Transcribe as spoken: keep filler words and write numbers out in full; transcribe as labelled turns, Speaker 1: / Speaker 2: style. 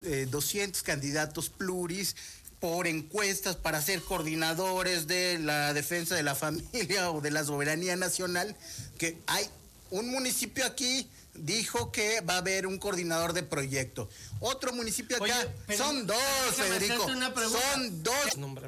Speaker 1: eh, doscientos candidatos pluris por encuestas para ser coordinadores de la defensa de la familia o de la soberanía nacional, que hay un municipio aquí dijo que va a haber un coordinador de proyecto. Otro municipio acá, Oye, son dos, Federico, son dos.